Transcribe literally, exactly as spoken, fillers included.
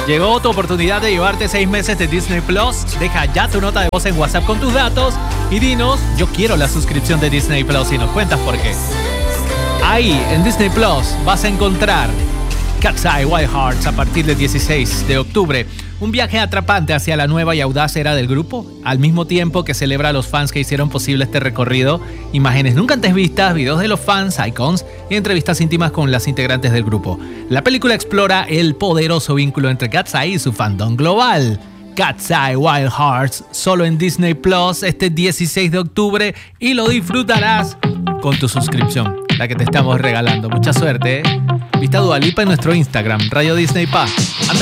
Llegó tu oportunidad de llevarte seis meses de Disney Plus. Deja ya tu nota de voz en WhatsApp con tus datos y dinos, yo quiero la suscripción de Disney Plus, y nos cuentas por qué. Ahí, en Disney Plus, vas a encontrar Cat's Eye Wild Hearts a partir del dieciséis de octubre. Un viaje atrapante hacia la nueva y audaz era del grupo, al mismo tiempo que celebra a los fans que hicieron posible este recorrido. Imágenes nunca antes vistas, videos de los fans, icons y entrevistas íntimas con las integrantes del grupo. La película explora el poderoso vínculo entre Cat's Eye y su fandom global. Cat's Eye Wild Hearts, solo en Disney Plus este dieciséis de octubre, y lo disfrutarás con tu suscripción, la que te estamos regalando. Mucha suerte, ¿eh? Vista Dua Lipa en nuestro Instagram, Radio Disney Pa. Anda.